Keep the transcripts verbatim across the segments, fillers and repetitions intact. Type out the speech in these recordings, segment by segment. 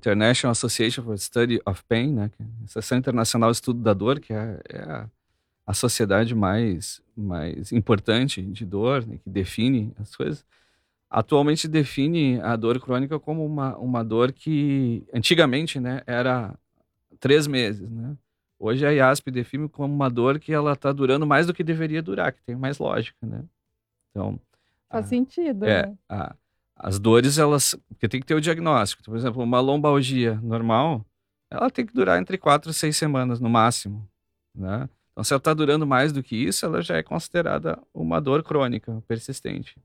International Association for Study of Pain, né, que é a Associação Internacional de Estudo da Dor, que é, é a, a sociedade mais, mais importante de dor, né, que define as coisas, atualmente define a dor crônica como uma, uma dor que antigamente, né, era três meses, né? Hoje a IASP define como uma dor que ela está durando mais do que deveria durar, que tem mais lógica, né? Então, Faz a, sentido, é, né? a, as dores, elas, porque tem que ter o diagnóstico. Por exemplo, uma lombalgia normal, ela tem que durar entre quatro e seis semanas no máximo, né? Então, se ela está durando mais do que isso, ela já é considerada uma dor crônica, persistente,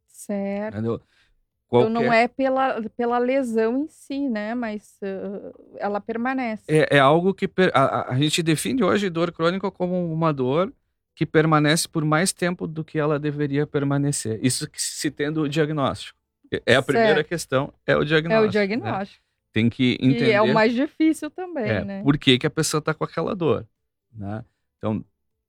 Certo. entendeu? Então não Qualquer é pela, pela lesão em si, né? Mas uh, ela permanece. é, é algo que per- a, a- a gente define hoje dor crônica como uma dor que permanece por mais tempo do que ela deveria permanecer. Isso que se tendo o diagnóstico. É a primeira Certo. questão, é o É o diagnóstico, né? diagnóstico. Tem que Que é o entender mais difícil também, é, né? por que que a pessoa está com aquela dor, né? Então,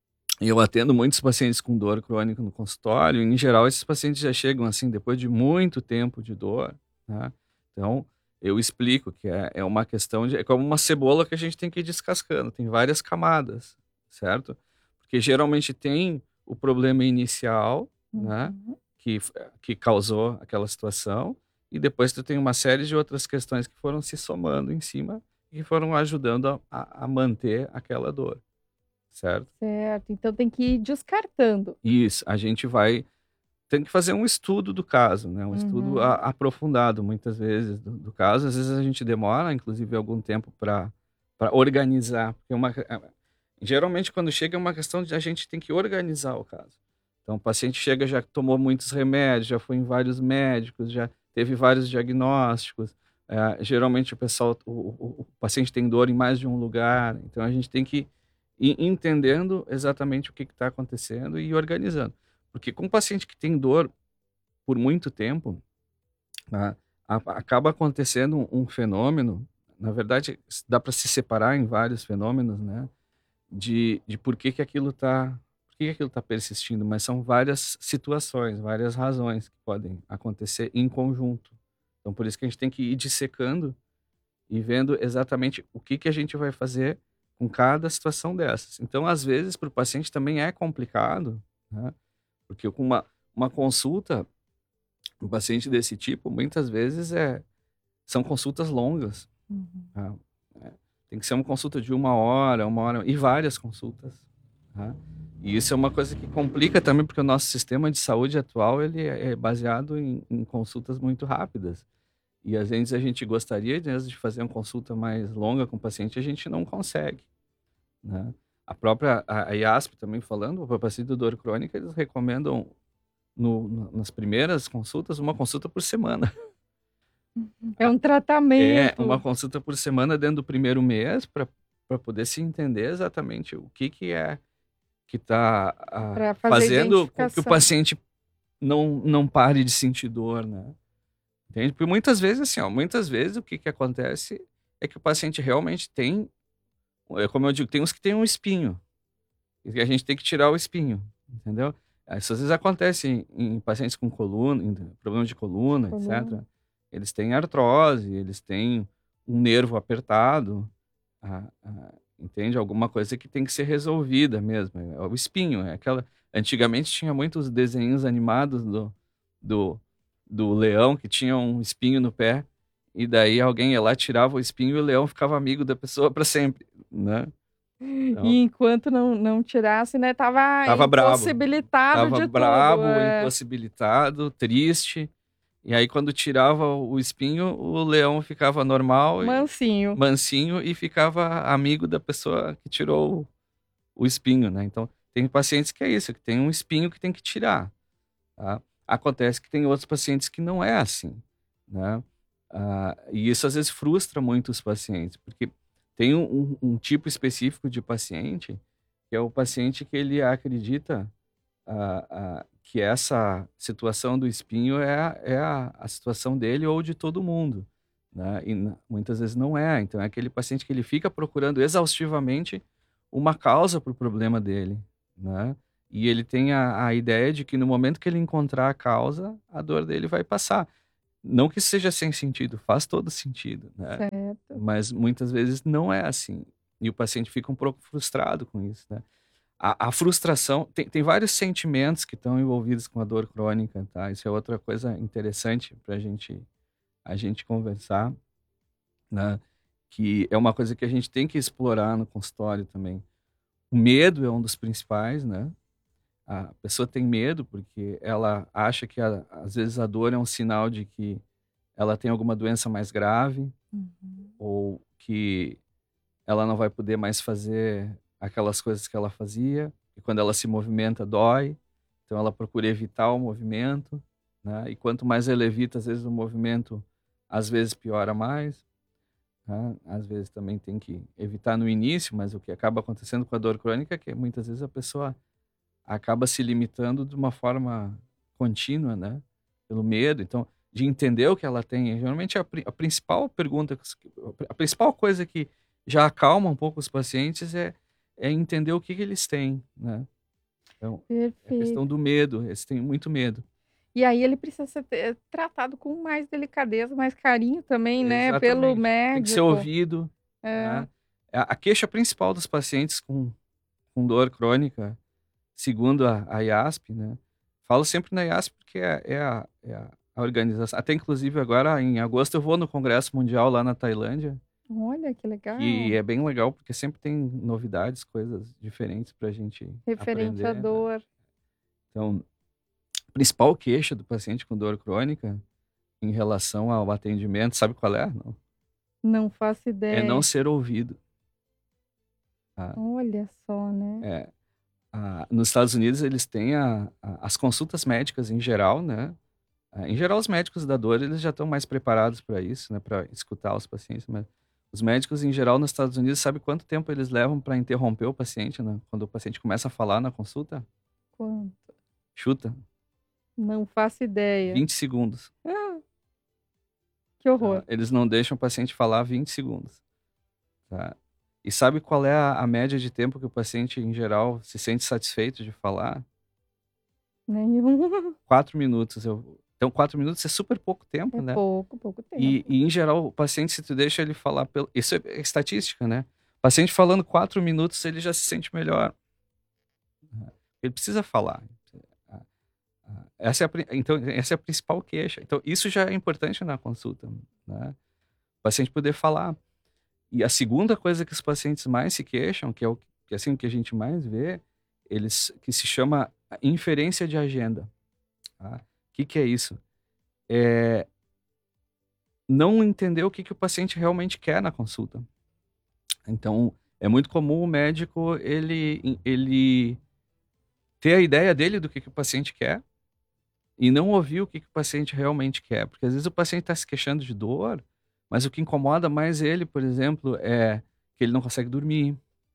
eu atendo muitos pacientes com dor crônica no consultório, e, em geral, esses pacientes já chegam assim depois de muito tempo de dor, né? Então, eu explico que é, é uma questão de, é como uma cebola que a gente tem que ir descascando, tem várias camadas, certo? Porque geralmente tem o problema inicial, né, Uhum. que, que causou aquela situação, e depois tu tem uma série de outras questões que foram se somando em cima e que foram ajudando a, a a manter aquela dor, certo? Certo. Então tem que ir descartando. Isso, a gente vai tem que fazer um estudo do caso, né? Um estudo a- Uhum. aprofundado, muitas vezes, do, do caso. Às vezes a gente demora, inclusive, algum tempo para para organizar. Porque é uma, é- geralmente, quando chega, é uma questão de a gente tem que organizar o caso. Então, o paciente chega, já tomou muitos remédios, já foi em vários médicos, já teve vários diagnósticos. É, geralmente, o pessoal, o, o, o paciente tem dor em mais de um lugar. Então, a gente tem que ir entendendo exatamente o que está acontecendo e ir organizando. Porque com um paciente que tem dor por muito tempo, né, a- acaba acontecendo um, um fenômeno, na verdade, dá para se separar em vários fenômenos, né, de, de por que que aquilo está por que que aquilo está persistindo, mas são várias situações, várias razões que podem acontecer em conjunto. Então, por isso que a gente tem que ir dissecando e vendo exatamente o que que a gente vai fazer com cada situação dessas. Então, às vezes, para o paciente também é complicado, né, porque com uma, uma consulta, um paciente desse tipo, muitas vezes é, são consultas longas. Uhum. Tá? É, tem que ser uma consulta de uma hora, uma hora e várias consultas. Tá? E isso é uma coisa que complica também, porque o nosso sistema de saúde atual ele é é baseado em, em consultas muito rápidas. E às vezes a gente gostaria de, de fazer uma consulta mais longa com o paciente, a gente não consegue. Né? A própria a, a IASP também falando, para o paciente de dor crônica, eles recomendam no, no- nas primeiras consultas, uma consulta por semana. É um É, uma tratamento consulta por semana dentro do primeiro mês para para poder se entender exatamente o que que é que está para fazer a fazendo com que o identificação. paciente não, não pare de sentir dor, né? Entende? Porque muitas vezes, assim, ó, muitas vezes o que que acontece é que o paciente realmente tem, é como eu digo, tem uns que tem um espinho, e que a gente tem que tirar o espinho, entendeu? Isso às vezes acontece em, em pacientes com coluna, em problemas de coluna, Coluna. etcétera. Eles têm artrose, eles têm um nervo apertado, ah, ah, entende? Alguma coisa que tem que ser resolvida mesmo. É o espinho, é aquela. Antigamente tinha muitos desenhos animados do, do, do leão que tinha um espinho no pé, e daí alguém ia lá, tirava o espinho e o leão ficava amigo da pessoa para sempre, né? Então, E enquanto não, não tirasse, né, tava tava brabo. impossibilitado Tava de tudo. brabo, É. impossibilitado, triste. E aí, quando tirava o espinho, o leão ficava normal, e- Mansinho. mansinho, e ficava amigo da pessoa que tirou o, o espinho, né? Então, tem pacientes que é isso, que tem um espinho que tem que tirar, tá? Acontece que tem outros pacientes que não é assim, né? Ah, e isso às vezes frustra muito os pacientes, porque tem um, um um tipo específico de paciente, que é o paciente que ele acredita ah, ah, que essa situação do espinho é, a- é a, a situação dele ou de todo mundo, né? E n- muitas vezes não é. Então é aquele paciente que ele fica procurando exaustivamente uma causa para o problema dele, né? E ele tem a, a ideia de que no momento que ele encontrar a causa, a dor dele vai passar. Não que seja sem sentido, faz todo sentido, né? Certo. Mas muitas vezes não é assim. E o paciente fica um pouco frustrado com isso, né? A, a frustração, tem, tem vários sentimentos que estão envolvidos com a dor crônica, tá? Isso é outra coisa interessante para gente, a gente conversar, né? Que é uma coisa que a gente tem que explorar no consultório também. O medo é um dos principais, né? A pessoa tem medo porque ela acha que a- às vezes a dor é um sinal de que ela tem alguma doença mais grave Uhum. ou que ela não vai poder mais fazer aquelas coisas que ela fazia, e quando ela se movimenta dói, então ela procura evitar o movimento, né? E quanto mais ela evita, às vezes o movimento, às vezes piora mais, né? Às vezes também tem que evitar no início, mas o que acaba acontecendo com a dor crônica é que muitas vezes a pessoa acaba se limitando de uma forma contínua, né? Pelo medo. Então, de entender o que ela tem. Geralmente, a, pri- a principal pergunta, que os- a principal coisa que já acalma um pouco os pacientes é, é entender o que, que eles têm, né? Então, é a questão Perfeito. do medo. Eles têm muito medo. E aí ele precisa ser te tratado com mais delicadeza, mais carinho também, né, pelo Exatamente. Tem que ser médico. ouvido, É. né? A, a queixa principal dos pacientes com, com dor crônica, segundo a, a IASP, né? Falo sempre na IASP porque é, é a, é a a organização. Até inclusive agora, em agosto, eu vou no Congresso Mundial lá na Tailândia, Olha, que que legal. é bem legal porque sempre tem novidades, coisas diferentes para a gente Referente à aprender, né? dor. Então, a principal queixa do paciente com dor crônica em relação ao atendimento, sabe qual é? Não. Não faço É não ideia. ser ouvido. Tá? Olha só, né. É, a- nos Estados Unidos, eles têm a- a- as consultas médicas em geral, né? Ah, Em geral, os médicos da dor, eles já estão mais preparados para isso, né, para escutar os pacientes, mas os médicos em geral nos Estados Unidos, sabe quanto tempo eles levam para interromper o paciente, né? Quando o paciente começa a falar na consulta? Quanto? Chuta, Não faço ideia. vinte segundos. Ah, que horror. Tá? Eles não deixam o paciente falar vinte segundos, tá? E sabe qual é a, a média de tempo que o paciente em geral se sente satisfeito de falar? Nenhum. Quatro minutos. Eu... Então, quatro minutos é super pouco É tempo, né? pouco, pouco E, tempo. e, em geral, o paciente, se tu deixa ele falar pelo. Isso é estatística, né? O paciente falando quatro minutos, ele já se sente melhor. Né? Ele precisa falar. Ah, ah, Essa é a, pri- então, essa é a principal queixa. Então, isso já é importante na consulta, né? O paciente poder falar. E a segunda coisa que os pacientes mais se queixam, que é o que, assim, o que a gente mais vê, eles que se chama a inferência de agenda. Tá? O que, que é isso? É não entender o que, que o paciente realmente quer na consulta. Então, é muito comum o médico ele, ele ter a ideia dele do que, que o paciente quer e não ouvir o que, que o paciente realmente quer. Porque às vezes o paciente está se queixando de dor, mas o que incomoda mais ele, por exemplo, é que ele não consegue dormir,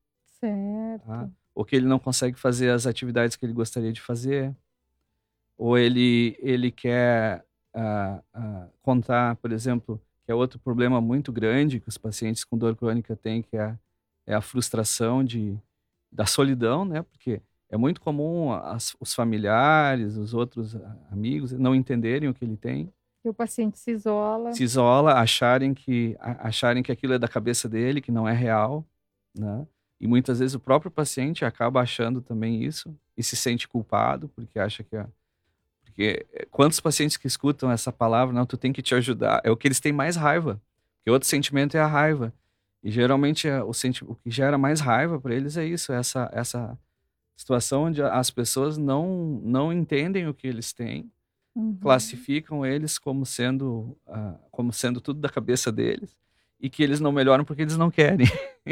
tá? Certo. Ou que ele não consegue fazer as atividades que ele gostaria de fazer, ou ele, ele quer ah, ah, contar, por exemplo, que é outro problema muito grande que os pacientes com dor crônica têm, que é, é a frustração de, da solidão, né? Porque é muito comum as, os familiares, os outros ah, amigos não entenderem o que ele tem, E o paciente se isola. se isola, acharem que, a- acharem que aquilo é da cabeça dele, que não é real, né? E muitas vezes o próprio paciente acaba achando também isso e se sente culpado porque acha que a porque eh, quantos pacientes que escutam essa palavra, não, tu tem que te ajudar, é o que eles têm mais raiva. Porque outro sentimento é a raiva. E geralmente é o, senti o que gera mais raiva para eles é isso, essa, essa situação onde as pessoas não, não entendem o que eles têm, Uhum. classificam eles como sendo, ah, como sendo tudo da cabeça deles e que eles não melhoram porque eles não querem.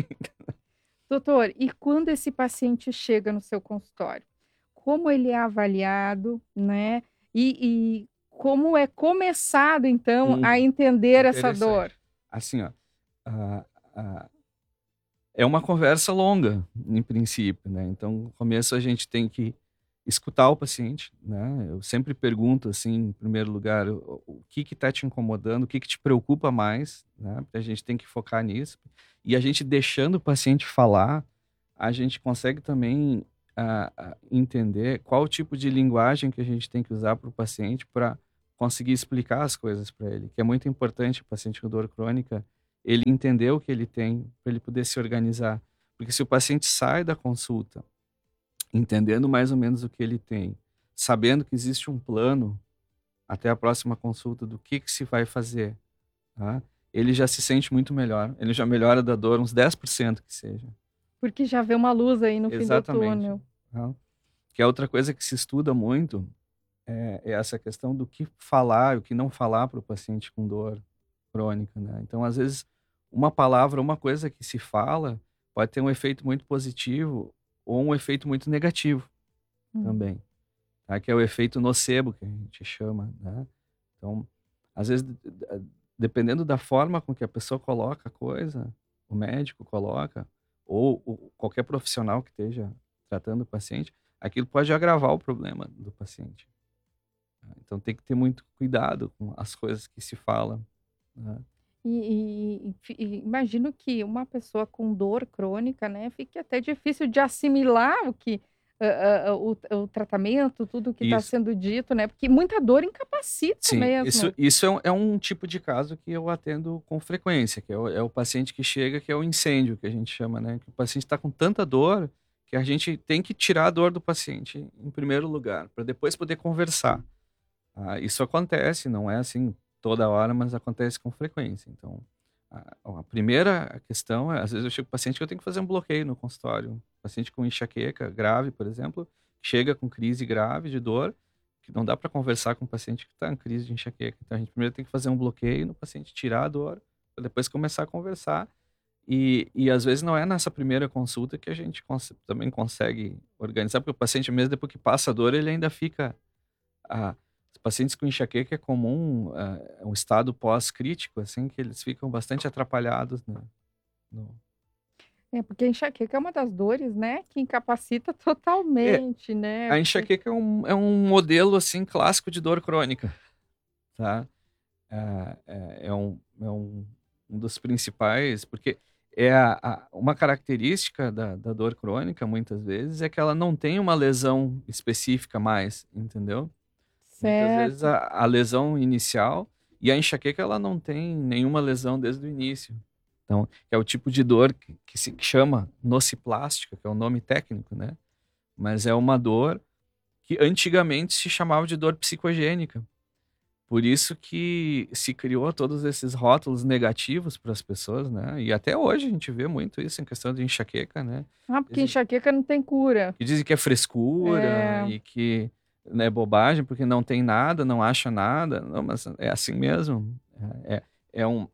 Doutor, e quando esse paciente chega no seu consultório, como ele é avaliado, né? E, e como é começado, então, a Hum, entender essa dor? interessante. Assim, ó, ah, ah, é uma conversa longa, em princípio, né? Então, no começo a gente tem que escutar o paciente, né? Eu sempre pergunto, assim, em primeiro lugar, o, o que que tá te incomodando, o que que te preocupa mais, né? Porque a gente tem que focar nisso. E a gente deixando o paciente falar, a gente consegue também ah, ah, entender qual o tipo de linguagem que a gente tem que usar para o paciente para conseguir explicar as coisas para ele, que é muito importante o paciente com dor crônica, ele entender o que ele tem, para ele poder se organizar. Porque se o paciente sai da consulta entendendo mais ou menos o que ele tem, sabendo que existe um plano até a próxima consulta do que, que se vai fazer, tá? Ele já se sente muito melhor, ele já melhora da dor uns dez por cento que seja. Porque já vê uma luz aí no fim do Exatamente. túnel. Tá? Que é outra coisa que se estuda muito, é, é essa questão do que falar e o que não falar para o paciente com dor crônica, né? Então, às vezes, uma palavra, uma coisa que se fala pode ter um efeito muito positivo ou um efeito muito negativo Hum. também, tá? Que é o efeito nocebo, que a gente chama, né? Então, às vezes, d- d- dependendo da forma com que a pessoa coloca a coisa, o médico coloca, ou, ou qualquer profissional que esteja tratando o paciente, aquilo pode agravar o problema do paciente. Tá? Então, tem que ter muito cuidado com as coisas que se falam, né? E, e- e fi- e imagino que uma pessoa com dor crônica, né, fique até difícil de assimilar o que ah, ah, o, o tratamento, tudo que está Isso. sendo dito, né? Porque muita dor incapacita Sim, isso, mesmo. isso é, um, é um tipo de caso que eu atendo com frequência, que é o, é o paciente que chega, que é o incêndio, que a gente chama, né? Que o paciente está com tanta dor que a gente tem que tirar a dor do paciente em primeiro lugar, para depois poder conversar. Ah, isso acontece, não é assim toda hora, mas acontece com frequência. Então, a, a primeira questão é, às vezes eu chego com o paciente que eu tenho que fazer um bloqueio no consultório. Paciente com enxaqueca grave, por exemplo, chega com crise grave de dor, que não dá para conversar com o paciente que está em crise de enxaqueca. Então, a gente primeiro tem que fazer um bloqueio no paciente, tirar a dor, para depois começar a conversar. E, e às vezes não é nessa primeira consulta que a gente cons- também consegue organizar, porque o paciente, mesmo depois que passa a dor, ele ainda fica. Ah, os pacientes com enxaqueca é comum, ah, é um estado pós-crítico, assim, que eles ficam bastante atrapalhados, né? No- É, porque a enxaqueca é uma das dores, né, que incapacita É, totalmente, né? a Porque- enxaqueca é um, é um modelo, assim, clássico de dor crônica, tá? É, é, é um, é um, um dos principais, porque é a, a- uma característica da, da dor crônica, muitas vezes, é que ela não tem uma lesão específica mais, entendeu? Muitas vezes Certo. a, a lesão inicial e a enxaqueca ela não tem nenhuma lesão desde o início. Então, é o tipo de dor que, que se chama nociplástica, que é o nome técnico, né? Mas é uma dor que antigamente se chamava de dor psicogênica. Por isso que se criou todos esses rótulos negativos para as pessoas, né? E até hoje a gente vê muito isso em questão de enxaqueca, né? Ah, porque Dizem, enxaqueca não tem cura. que dizem que é frescura É. e que né, é bobagem porque não tem nada, não acha nada. Não, mas é assim mesmo. É, é, é um,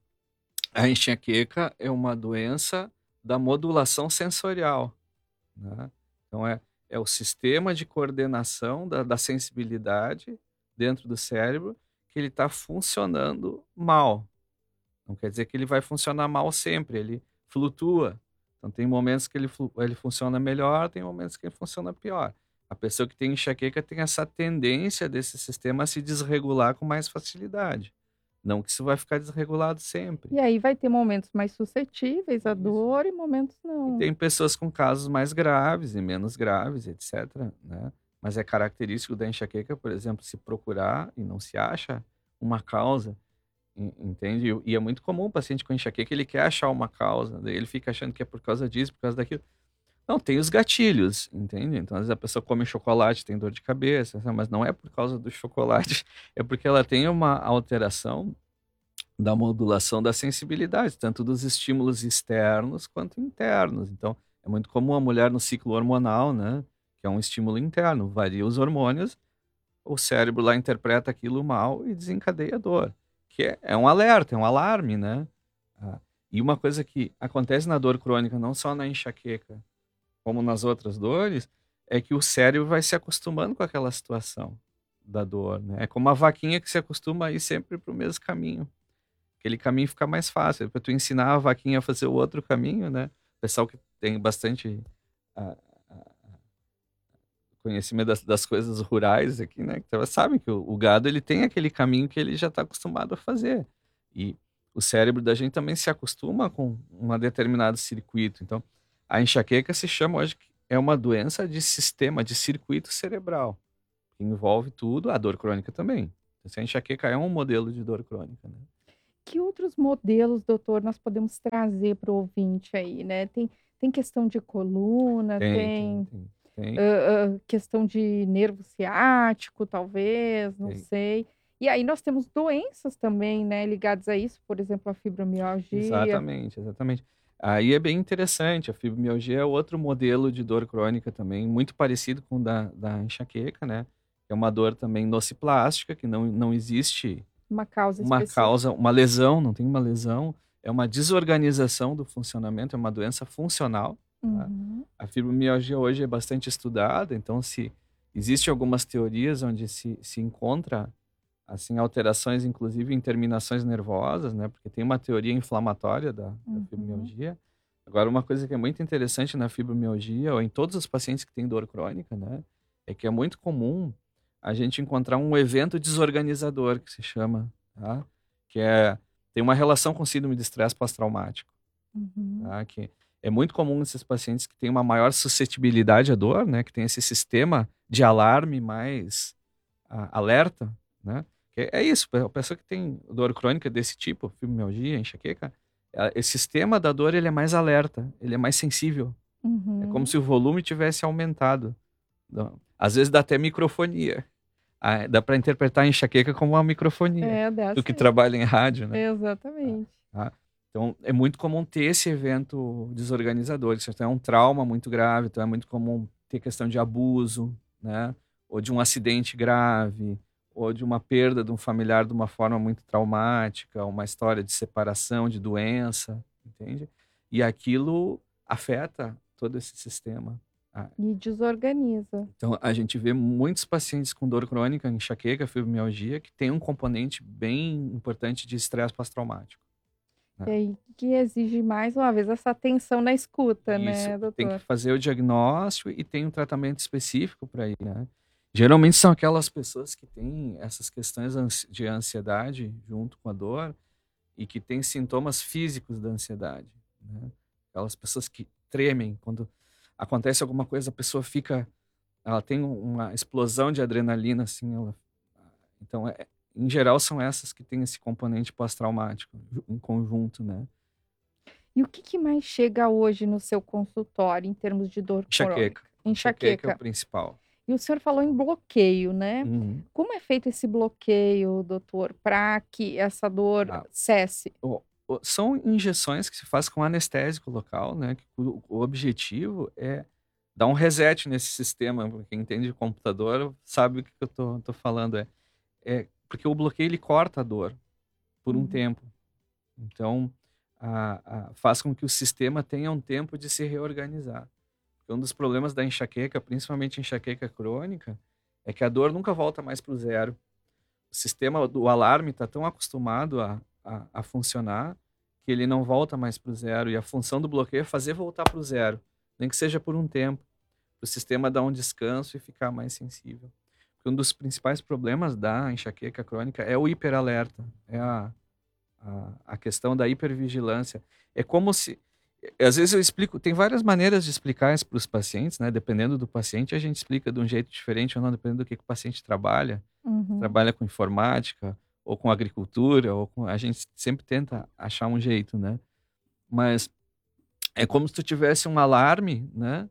a enxaqueca é uma doença da modulação sensorial, né? Então é, é o sistema de coordenação da, da sensibilidade dentro do cérebro que ele está funcionando mal. Não quer dizer que ele vai funcionar mal sempre, ele flutua. Então, tem momentos que ele, flu- ele funciona melhor, tem momentos que ele funciona pior. A pessoa que tem enxaqueca tem essa tendência desse sistema a se desregular com mais facilidade. Não que isso vai ficar desregulado sempre. E aí vai ter momentos mais suscetíveis à Isso. dor e momentos E não. tem pessoas com casos mais graves e menos graves, etcétera, né? Mas é característico da enxaqueca, por exemplo, se procurar e não se acha uma causa, en- entende? E é muito comum o paciente com enxaqueca, ele quer achar uma causa, daí ele fica achando que é por causa disso, por causa daquilo. Não, tem os gatilhos, entende? Então, às vezes a pessoa come chocolate, tem dor de cabeça, mas não é por causa do chocolate, é porque ela tem uma alteração da modulação da sensibilidade, tanto dos estímulos externos quanto internos. Então, é muito comum a mulher no ciclo hormonal, né? Que é um estímulo interno, varia os hormônios, o cérebro lá interpreta aquilo mal e desencadeia a dor, que é, é um alerta, é um alarme, né? Ah, e uma coisa que acontece na dor crônica, não só na enxaqueca, como nas outras dores, é que o cérebro vai se acostumando com aquela situação da dor, né? É como a vaquinha que se acostuma a ir sempre para o mesmo caminho. Aquele caminho fica mais fácil. Para tu ensinar a vaquinha a fazer o outro caminho, né? O pessoal que tem bastante ah, ah, conhecimento das, das coisas rurais aqui, né? Então, sabem que o, o gado ele tem aquele caminho que ele já está acostumado a fazer. E o cérebro da gente também se acostuma com um determinado circuito. Então, a enxaqueca se chama hoje que é uma doença de sistema, de circuito cerebral, que envolve tudo, a dor crônica também. Se a enxaqueca é um modelo de dor crônica, né? Que outros modelos, doutor, nós podemos trazer para o ouvinte aí, né? Tem, tem questão de coluna, Tem, tem, tem tem, tem, hã, hã, questão de nervo ciático, talvez, não tem. sei. E aí nós temos doenças também, né, ligadas a isso, por exemplo, a fibromialgia. Exatamente, exatamente. Aí é bem interessante, a fibromialgia é outro modelo de dor crônica também, muito parecido com o da, da enxaqueca, né? É uma dor também nociplástica, que não, não existe Uma causa uma específica. causa, uma lesão, não tem uma lesão, é uma desorganização do funcionamento, é uma doença funcional, tá? Uhum, A fibromialgia hoje é bastante estudada, então se existe algumas teorias onde se, se encontra assim alterações, inclusive em terminações nervosas, né? Porque tem uma teoria inflamatória da, da uhum. fibromialgia. Agora, uma coisa que é muito interessante na fibromialgia, ou em todos os pacientes que têm dor crônica, né? É que é muito comum a gente encontrar um evento desorganizador, que se chama, tá? Que é, tem uma relação com síndrome de estresse pós-traumático, Uhum. tá? Que é muito comum nesses pacientes que têm uma maior suscetibilidade à dor, né? Que tem esse sistema de alarme mais ah, alerta, né? Que é isso, a pessoa que tem dor crônica desse tipo, fibromialgia, enxaqueca, a- esse sistema da dor ele é mais alerta, ele é mais sensível. É como Uhum. se o volume tivesse aumentado. Dá- Às vezes dá até microfonia. Ah, dá para interpretar a enxaqueca como uma microfonia. É, dá Tu que sim. trabalha em rádio, né? Exatamente. Tá? Então, é muito comum ter esse evento desorganizador. Isso é um trauma muito grave, então é muito comum ter questão de abuso, né? Ou de um acidente grave, ou de uma perda de um familiar de uma forma muito traumática, uma história de separação, de doença, entende? E aquilo afeta todo esse sistema. Ah, E desorganiza. Então, a gente vê muitos pacientes com dor crônica, enxaqueca, fibromialgia, que tem um componente bem importante de estresse pós-traumático, E né? aí que exige mais uma vez essa atenção na escuta, Isso, né, tem que doutor? fazer o diagnóstico e tem um tratamento específico para ir, né? Geralmente são aquelas pessoas que têm essas questões ansi- de ansiedade junto com a dor e que têm sintomas físicos da ansiedade, né? Aquelas pessoas que tremem quando acontece alguma coisa, a pessoa fica, ela tem uma explosão de adrenalina, assim, ela, então, é, em geral, são essas que têm esse componente pós-traumático em conjunto, né? E o que que mais chega hoje no seu consultório em termos de dor Enxaqueca. crônica? Enxaqueca é o Enxaqueca. principal. E o senhor falou em bloqueio, né? Uhum. Como é feito esse bloqueio, doutor, para que essa dor Ah, cesse? o- o- são injeções que se faz com anestésico local, né? Que o, o objetivo é dar um reset nesse sistema. Quem entende de computador sabe o que eu tô, tô falando. É, é porque o bloqueio ele corta a dor por um Uhum. tempo. Então, a, a- faz com que o sistema tenha um tempo de se reorganizar. Porque um dos problemas da enxaqueca, principalmente enxaqueca crônica, é que a dor nunca volta mais para o zero. O sistema do alarme está tão acostumado a, a, a funcionar que ele não volta mais para o zero. E a função do bloqueio é fazer voltar para o zero, nem que seja por um tempo, para o sistema dar um descanso e ficar mais sensível. Porque um dos principais problemas da enxaqueca crônica é o hiperalerta, é a, a, a questão da hipervigilância. É como se. Às vezes eu explico, tem várias maneiras de explicar isso para os pacientes, né? Dependendo do paciente, a gente explica de um jeito diferente ou não, dependendo do que, que o paciente trabalha. Uhum. Trabalha com informática, ou com agricultura, ou com. A gente sempre tenta achar um jeito, né? Mas é como se tu tivesse um alarme, né?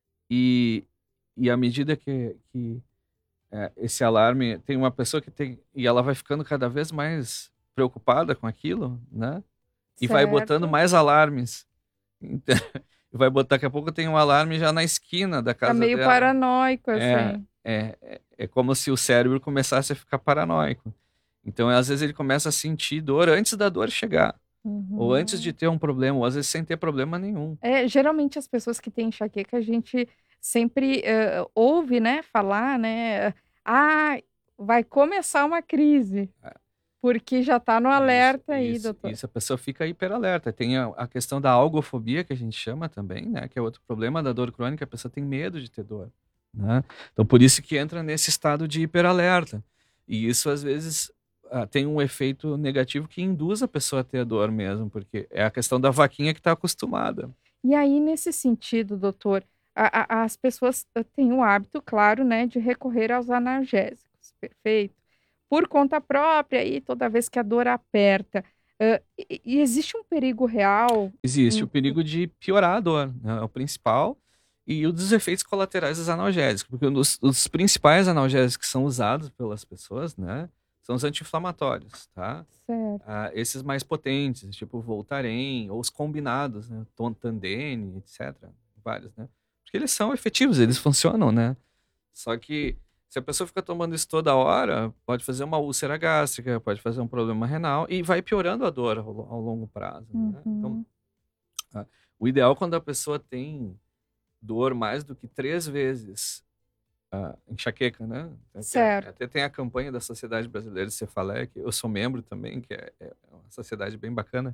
E, e à medida que, que é, esse alarme tem uma pessoa que tem. E ela vai ficando cada vez mais preocupada com aquilo, né? E vai botando Certo. mais alarmes. Então, vai botar, daqui a pouco tem um alarme já na esquina da Tá casa meio dela. paranoico, É, assim. é, é, é como se o cérebro começasse a ficar paranoico. Então, às vezes, ele começa a sentir dor antes da dor chegar, ou antes de Uhum. ter um problema, ou às vezes sem ter problema nenhum. É, geralmente as pessoas que têm enxaqueca, a gente sempre, hã, ouve, né, falar, né: "Ah, vai começar uma crise", porque já tá no Isso, alerta aí, isso, doutor. isso. A pessoa fica hiperalerta. Tem a, a questão da algofobia, que a gente chama também, né? Que é outro problema da dor crônica, a pessoa tem medo de ter dor, né? Então, por isso que entra nesse estado de hiperalerta. E isso, às vezes, ah, tem um efeito negativo que induz a pessoa a ter a dor mesmo, porque é a questão da vaquinha que está acostumada. E aí, nesse sentido, doutor, a a as pessoas, hã, têm o hábito, claro, né, de recorrer aos analgésicos, perfeito? por conta própria e toda vez que a dor aperta. Uh, e, e existe um perigo real? Existe Em... o perigo de piorar a dor, né? É o principal. E o dos efeitos colaterais dos analgésicos, porque um dos, os principais analgésicos que são usados pelas pessoas, né, são os anti-inflamatórios, tá? Certo. Ah, esses mais potentes, tipo o Voltaren, ou os combinados, né, Tandem, etcétera. Vários, né? Porque eles são efetivos, eles funcionam, né? Só que se a pessoa fica tomando isso toda hora, pode fazer uma úlcera gástrica, pode fazer um problema renal e vai piorando a dor ao, ao longo prazo, né? Então, Uhum. ah, o ideal quando a pessoa tem dor mais do que três vezes a enxaqueca, né? Certo. Até tem a campanha da Sociedade Brasileira de Cefaleia, que eu sou membro também, que é, é uma sociedade bem bacana.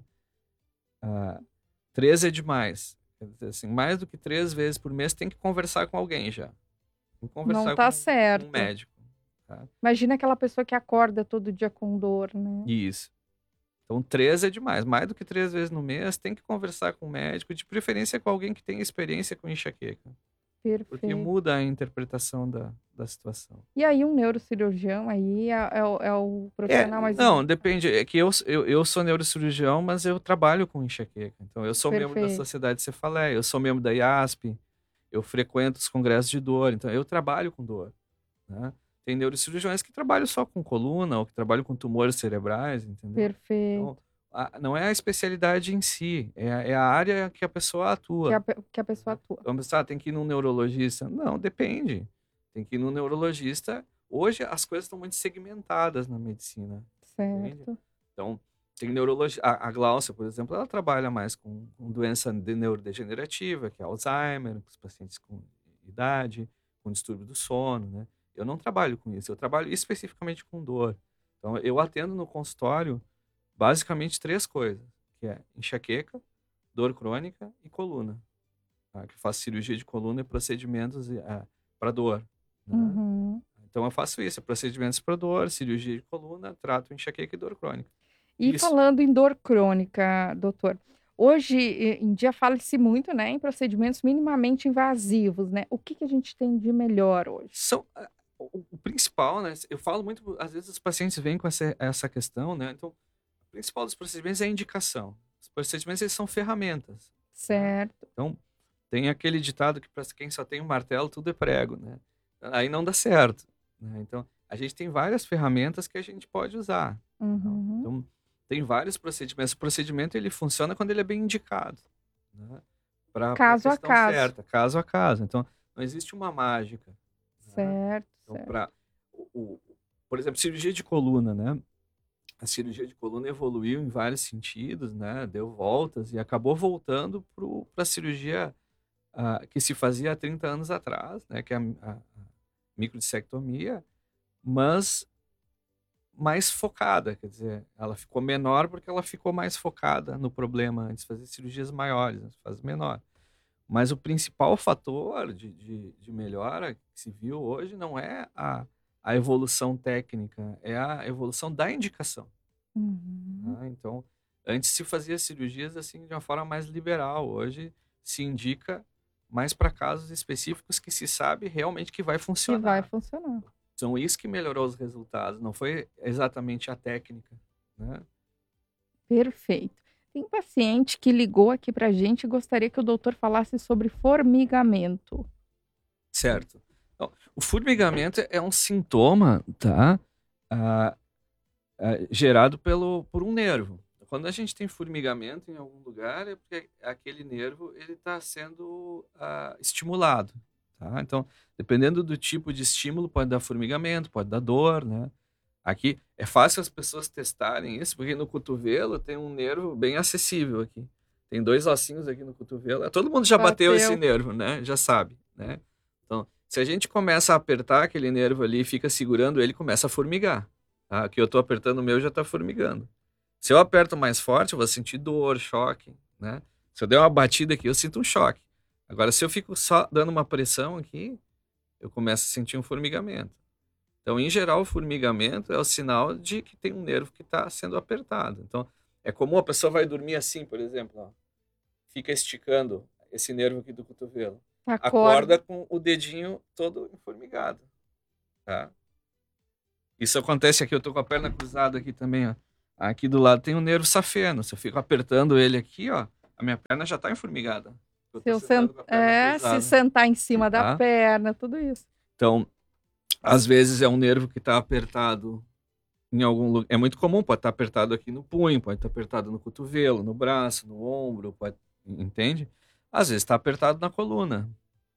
Ah, três é demais. Quer dizer, assim, mais do que três vezes por mês tem que conversar com alguém já. Tem que Não conversar tá com, com um certo. médico. Tá? Imagina aquela pessoa que acorda todo dia com dor, né? Isso. Então, três é demais. Mais do que três vezes no mês, tem que conversar com o médico, de preferência com alguém que tenha experiência com enxaqueca. Porque Perfeito. muda a interpretação da, da situação. E aí um neurocirurgião aí é, é o, é o É, profissional mais... não, depende. É que eu, eu, eu sou neurocirurgião, mas eu trabalho com enxaqueca. Então, eu sou membro da Perfeito. Sociedade de Cefaleia, eu sou membro da I A S P, eu frequento os congressos de dor. Então, eu trabalho com dor, né? Tem neurocirurgiões que trabalham só com coluna ou que trabalham com tumores cerebrais, entendeu? Perfeito. Então, a- não é a especialidade em si, é, a- é a área que a pessoa atua. Que a, pe- que a pessoa atua. Vamos pensar, tem que ir num neurologista? Não, depende. Tem que ir num neurologista. Hoje as coisas estão muito segmentadas na medicina. Entende? Certo. Então, tem neurologia. A, a Gláucia, por exemplo, ela trabalha mais com, com doença de neurodegenerativa, que é Alzheimer, com os pacientes com idade, com distúrbio do sono, né? Eu não trabalho com isso, eu trabalho especificamente com dor. Então, eu atendo no consultório basicamente três coisas, que é enxaqueca, dor crônica e coluna. Tá? Que eu faço cirurgia de coluna e procedimentos é, para dor. Né? Uhum. Então eu faço isso, procedimentos para dor, cirurgia de coluna, trato enxaqueca e dor crônica. E Isso. falando em dor crônica, doutor, hoje eh, em dia fala-se muito, né, em procedimentos minimamente invasivos, né? O que que a gente tem de melhor hoje? São, ah, o, o principal, né? Eu falo muito, às vezes os pacientes vêm com essa, essa questão, né? Então, o principal dos procedimentos é a indicação. Os procedimentos, eles são ferramentas. Né? Certo. Então, tem aquele ditado que para quem só tem um martelo, tudo é prego, né? Aí não dá certo. Né? Então, a gente tem várias ferramentas que a gente pode usar. Uhum. Então, tem vários procedimentos. O procedimento, ele funciona quando ele é bem indicado. Né? Para a Caso a questão caso. certa, caso a caso. Então, não existe uma mágica. Né? Certo, Então, certo. pra, o, o- por exemplo, cirurgia de coluna, né? A cirurgia de coluna evoluiu em vários sentidos, né? Deu voltas e acabou voltando para a cirurgia ah, que se fazia há trinta anos atrás, né? Que é a, a, a microdissectomia, mas mais focada, quer dizer, ela ficou menor porque ela ficou mais focada no problema antes de fazer cirurgias maiores, né? Faz menor. Mas o principal fator de, de, de melhora que se viu hoje não é a, a evolução técnica, é a evolução da indicação. Uhum. Tá? Então, antes se fazia cirurgias assim de uma forma mais liberal, hoje se indica mais para casos específicos que se sabe realmente que vai Que funcionar. vai funcionar. Então, isso que melhorou os resultados, não foi exatamente a técnica. Né? Perfeito. Tem um paciente que ligou aqui pra gente e gostaria que o doutor falasse sobre formigamento. Certo. Então, o formigamento é um sintoma, tá? Ah, ah, gerado pelo, por um nervo. Quando a gente tem formigamento em algum lugar, é porque aquele nervo ele está sendo ah, estimulado. Tá? Então, dependendo do tipo de estímulo, pode dar formigamento, pode dar dor, né? Aqui é fácil as pessoas testarem isso, porque no cotovelo tem um nervo bem acessível aqui. Tem dois ossinhos aqui no cotovelo. Todo mundo já bateu, Bateu. esse nervo, né? Já sabe, né? Então, se a gente começa a apertar aquele nervo ali e fica segurando ele, começa a formigar. Tá? Aqui eu estou apertando o meu, já está formigando. Se eu aperto mais forte, eu vou sentir dor, choque, né? Se eu der uma batida aqui, eu sinto um choque. Agora, se eu fico só dando uma pressão aqui, eu começo a sentir um formigamento. Então, em geral, o formigamento é o sinal de que tem um nervo que está sendo apertado. Então, é comum a pessoa vai dormir assim, por exemplo, ó, fica esticando esse nervo aqui do cotovelo. Acorda. Acorda com o dedinho todo formigado, tá? Isso acontece aqui, eu tô com a perna cruzada aqui também, ó. Aqui do lado tem o nervo safeno. Se eu fico apertando ele aqui, ó, a minha perna já tá enformigada. Eu Se tô eu sen... sentado com a perna é, se cruzada, sentar em cima da tá? perna, tudo isso. Então, às vezes é um nervo que tá apertado em algum lugar. É muito comum, pode estar apertado aqui no punho, pode estar apertado no cotovelo, no braço, no ombro, pode... entende? Às vezes está apertado na coluna.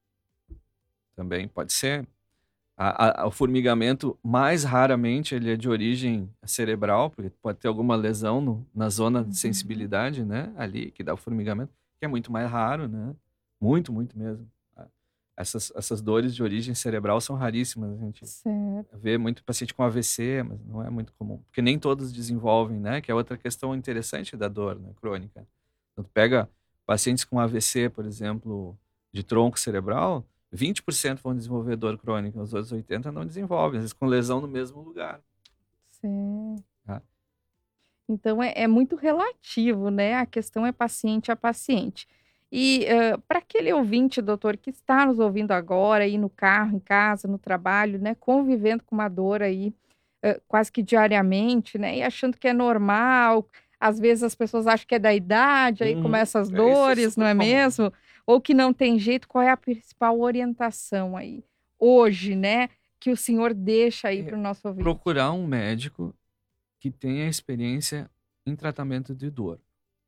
Também pode ser. A, a, o formigamento, mais raramente, ele é de origem cerebral, porque pode ter alguma lesão no, na zona de Uhum. sensibilidade, né? Ali, que dá o formigamento, que é muito mais raro, né? Muito, muito mesmo. Essas, essas dores de origem cerebral são raríssimas. A gente Certo. vê muito paciente com A V C, mas não é muito comum. Porque nem todos desenvolvem, né? Que é outra questão interessante da dor, né? Crônica. Então, tu pega pacientes com A V C, por exemplo, de tronco cerebral, vinte por cento vão desenvolver dor crônica, os outros oitenta por cento não desenvolvem, às vezes com lesão no mesmo lugar. Certo. Tá? Então é, é muito relativo, né? A questão é paciente a paciente. E para aquele ouvinte, doutor, que está nos ouvindo agora, aí no carro, em casa, no trabalho, né? Convivendo com uma dor aí eh, quase que diariamente, né? E achando que é normal. Às vezes as pessoas acham que é da idade, aí Uhum. começam as É, isso é dores, não super é comum. mesmo? Ou que não tem jeito. Qual é a principal orientação aí hoje, né? Que o senhor deixa aí É para o nosso ouvinte? procurar um médico que tenha experiência em tratamento de dor.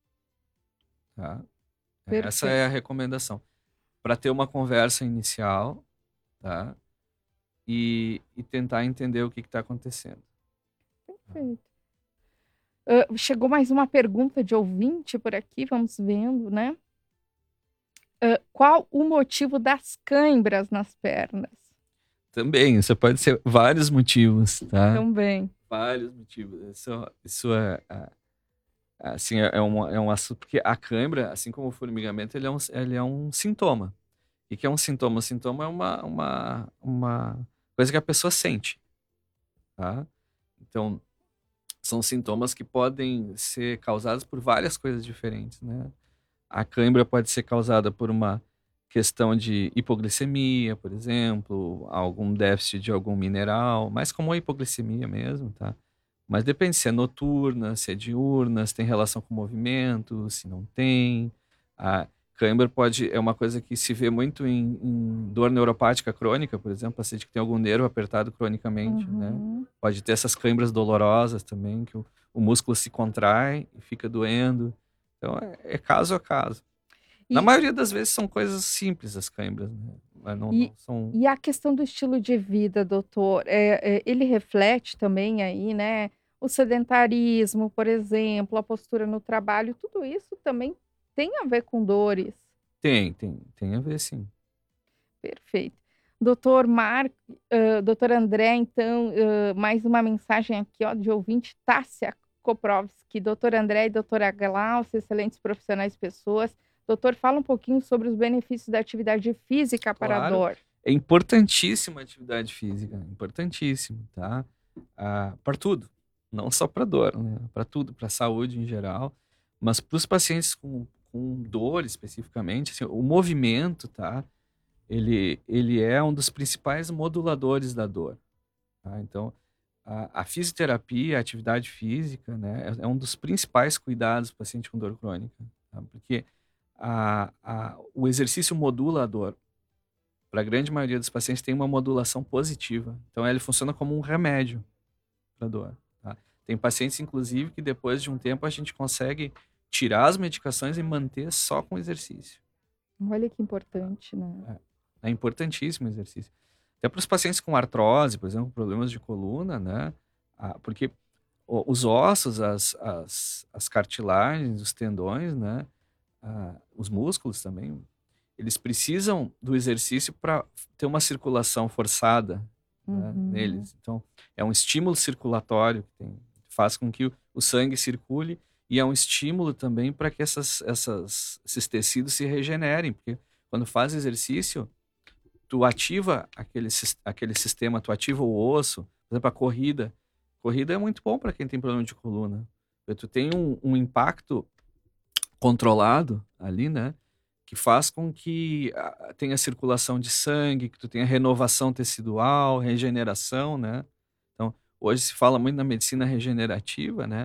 Tá? Essa Perfeito. é a recomendação. Para ter uma conversa inicial, tá? E, e tentar entender o que está acontecendo. Perfeito. Hã, chegou mais uma pergunta de ouvinte por aqui, vamos vendo, né. Hã, qual o motivo das câimbras nas pernas? Também, isso pode ser vários motivos, tá? Também. Vários motivos. Isso, isso é, é- assim, é um, é um assunto, porque a cãibra, assim como o formigamento, ele é um, ele é um sintoma. E que é um sintoma? O sintoma é uma, uma, uma coisa que a pessoa sente, tá? Então, são sintomas que podem ser causados por várias coisas diferentes, né? A cãibra pode ser causada por uma questão de hipoglicemia, por exemplo, algum déficit de algum mineral, mais como a hipoglicemia mesmo, tá? Mas depende se é noturna, se é diurna, se tem relação com o movimento, se não tem. A cãibra pode, é uma coisa que se vê muito em, em dor neuropática crônica, por exemplo, paciente que tem algum nervo apertado cronicamente, né? Uhum. Pode ter essas cãibras dolorosas também, que o, o músculo se contrai e fica doendo. Então, é, é caso a caso. Na E maioria das vezes são coisas simples as cãibras, né? Mas não, e não são. e a questão do estilo de vida, doutor, eh eh, ele reflete também aí, né, o sedentarismo, por exemplo, a postura no trabalho, tudo isso também tem a ver com dores? Tem, tem, tem a ver, sim. Perfeito. Doutor Mar hã, doutor André, então, hã, mais uma mensagem aqui, ó, de ouvinte, Tássia Koprovski. Doutor André e doutora Glaucia, excelentes profissionais, pessoas. Doutor, fala um pouquinho sobre os benefícios da atividade física para a Claro, dor. é importantíssima a atividade física, importantíssimo, tá? Ah, para tudo, não só para dor, né? Para tudo, para saúde em geral, mas para os pacientes com, com dor especificamente, assim, o movimento, tá? Ele, ele é um dos principais moduladores da dor, tá? Então, a, a fisioterapia, a atividade física, né? É, é um dos principais cuidados do paciente com dor crônica, tá? Porque a, a, o exercício modula a dor. Para a grande maioria dos pacientes tem uma modulação positiva. Então ele funciona como um remédio para dor. Tá? Tem pacientes, inclusive, que depois de um tempo a gente consegue tirar as medicações e manter só com exercício. Olha que importante, né. É, é importantíssimo o exercício. Até para os pacientes com artrose, por exemplo, problemas de coluna, né? Ah, porque o- os ossos, as, as, as cartilagens, os tendões, né? Ah, os músculos também, eles precisam do exercício para ter uma circulação forçada, né, Uhum. neles. Então, é um estímulo circulatório que tem, faz com que o, o sangue circule e é um estímulo também para que essas, essas, esses tecidos se regenerem, porque quando faz exercício, tu ativa aquele, sis- aquele sistema, tu ativa o osso, por exemplo, a corrida. Corrida é muito bom para quem tem problema de coluna. Porque tu tem um, um impacto controlado ali, né? Que faz com que ah, tenha circulação de sangue, que tu tenha renovação tecidual, regeneração, né? Então, hoje se fala muito na medicina regenerativa, né?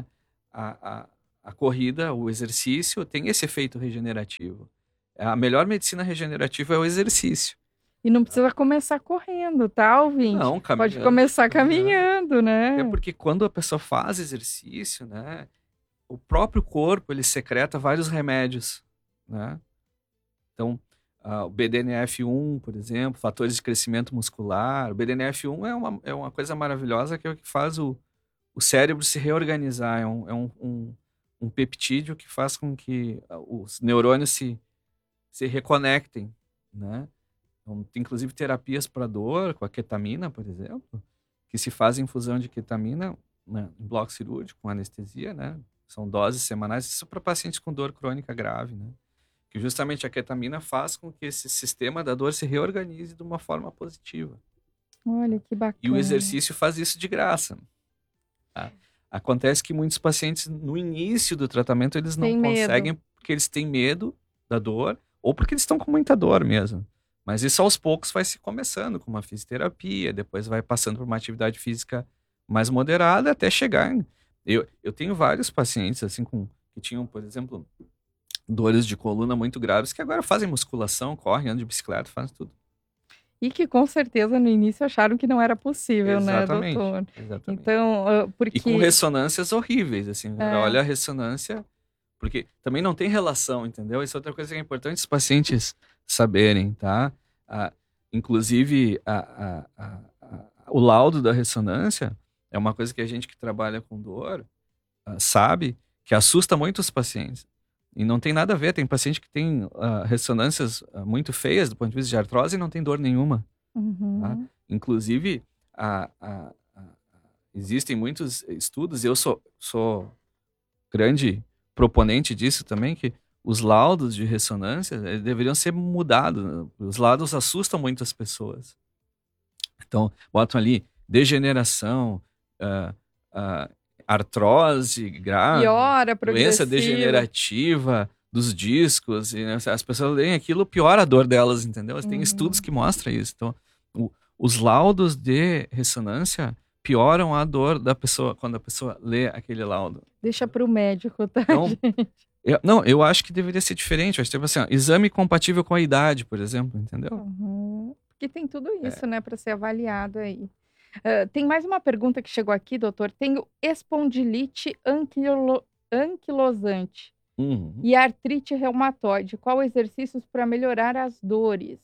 A, a, a corrida, o exercício tem esse efeito regenerativo. A melhor medicina regenerativa é o exercício. E não precisa começar correndo, tá, ouvinte? Não, Pode caminhando, começar caminhando. caminhando, né? É porque quando a pessoa faz exercício, né? O próprio corpo, ele secreta vários remédios, né? Então, uh, o B D N F um, por exemplo, fatores de crescimento muscular. O B D N F um é uma, é uma coisa maravilhosa que é o que faz o, o cérebro se reorganizar. É um, é um, um, um peptídeo que faz com que os neurônios se, se reconectem, né? Então, tem inclusive terapias para dor, com a ketamina, por exemplo, que se faz infusão de ketamina, né, em bloco cirúrgico, com anestesia, né? São doses semanais, isso para pacientes com dor crônica grave, né? Que justamente a ketamina faz com que esse sistema da dor se reorganize de uma forma positiva. Olha, que bacana. E o exercício faz isso de graça. Tá? Acontece que muitos pacientes, no início do tratamento, eles não Tem conseguem medo. porque eles têm medo da dor ou porque eles estão com muita dor mesmo. Mas isso aos poucos vai se começando com uma fisioterapia, depois vai passando por uma atividade física mais moderada até chegar em... Eu, eu tenho vários pacientes assim com que tinham, por exemplo, dores de coluna muito graves que agora fazem musculação, correm, andam de bicicleta, fazem tudo. E que com certeza no início acharam que não era possível, Exatamente, né, doutor? exatamente. Então, uh, porque... E com ressonâncias horríveis, assim. É. Olha a ressonância, porque também não tem relação, entendeu? Isso é outra coisa que é importante os pacientes saberem, tá? Ah, inclusive, a, a, a, a, o laudo da ressonância é uma coisa que a gente que trabalha com dor uh, sabe que assusta muito os pacientes. E não tem nada a ver. Tem paciente que tem uh, ressonâncias uh, muito feias do ponto de vista de artrose e não tem dor nenhuma. Uhum. Tá? Inclusive, a, a, a, existem muitos estudos, e eu sou, sou grande proponente disso também, que os laudos de ressonância deveriam ser mudados. Os laudos assustam muito as pessoas. Então, botam ali degeneração, uh, uh, artrose grave, Piora, doença degenerativa dos discos. E, né, as pessoas leem aquilo, piora a dor delas, entendeu? Tem uhum. estudos que mostram isso. Então, o, os laudos de ressonância pioram a dor da pessoa quando a pessoa lê aquele laudo. Deixa para o médico, tá, então, gente? Eu, não, eu acho que deveria ser diferente. Eu acho que, tipo assim, ó, exame compatível com a idade, por exemplo, entendeu? Uhum. Porque tem tudo isso, é. né, para ser avaliado aí. Uh, tem mais uma pergunta que chegou aqui, doutor. Tenho espondilite anquilo, anquilosante uhum. e artrite reumatoide. Qual exercícios para melhorar as dores?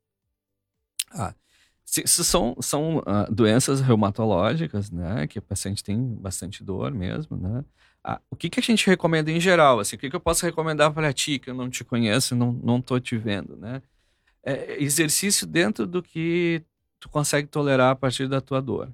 Ah, isso são, são uh, doenças reumatológicas, né? Que o paciente tem bastante dor mesmo, né? Ah, o que, que a gente recomenda em geral? Assim, o que, que eu posso recomendar para ti, que eu não te conheço, não, não tô te vendo, né? É exercício dentro do que tu consegue tolerar a partir da tua dor,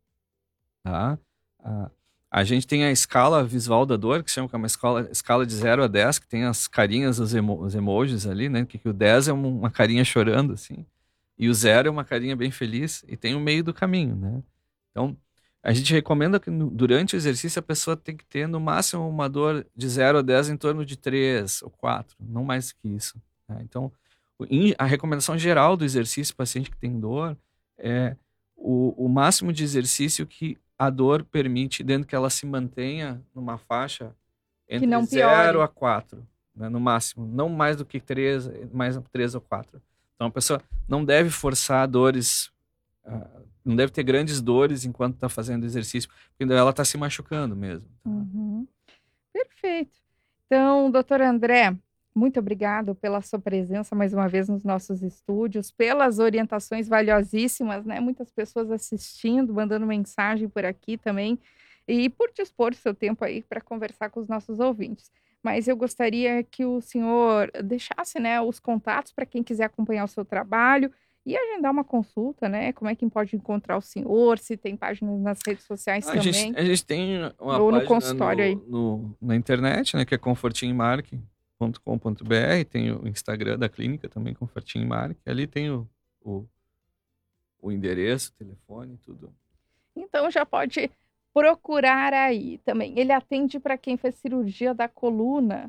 tá? Ah, a gente tem a escala visual da dor, que se chama que é uma escala, escala de zero a dez, que tem as carinhas, os, emo, os emojis ali, né? Que, que o dez é uma carinha chorando, assim, e o zero é uma carinha bem feliz, e tem o meio do caminho, né? Então, a gente recomenda que durante o exercício a pessoa tem que ter no máximo uma dor de zero a dez em torno de três ou quatro, não mais que isso, né? Então, a recomendação geral do exercício para paciente que tem dor é o, o máximo de exercício que a dor permite, dentro que ela se mantenha numa faixa entre zero a quatro, né, no máximo, não mais do que três, mais três ou quatro. Então a pessoa não deve forçar dores, uh, não deve ter grandes dores enquanto está fazendo exercício, porque ela está se machucando mesmo. Tá? Uhum. Perfeito. Então, doutor André, muito obrigado pela sua presença mais uma vez nos nossos estúdios, pelas orientações valiosíssimas, né? Muitas pessoas assistindo, mandando mensagem por aqui também, e por dispor do seu tempo aí para conversar com os nossos ouvintes. Mas eu gostaria que o senhor deixasse, né, os contatos para quem quiser acompanhar o seu trabalho e agendar uma consulta, né? Como é que pode encontrar o senhor, se tem páginas nas redes sociais a também. Gente, a gente tem uma ou página no consultório no, aí. No, na internet, né, que é comfortinmark ponto com ponto b r, tem o Instagram da clínica também, Comfortinmark, ali tem o, o, o endereço, o telefone, tudo. Então já pode procurar aí também. Ele atende para quem fez cirurgia da coluna.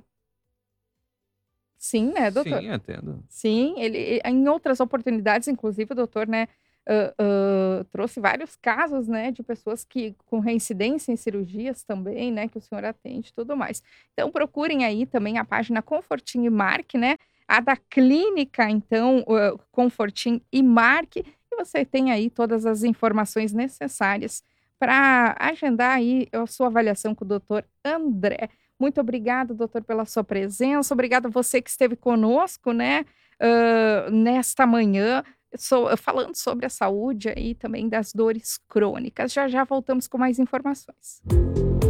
Sim, né, doutor? Sim, atendo. Sim, ele em outras oportunidades, inclusive, o doutor, né, uh, uh, trouxe vários casos, né, de pessoas que com reincidência em cirurgias também, né, que o senhor atende e tudo mais. Então, procurem aí também a página Confortim e Marque, né, a da clínica, então, uh, Confortim e Marque, e você tem aí todas as informações necessárias para agendar aí a sua avaliação com o doutor André. Muito obrigado, doutor, pela sua presença. Obrigado a você que esteve conosco, né, uh, nesta manhã, so, falando sobre a saúde e também das dores crônicas. Já já voltamos com mais informações.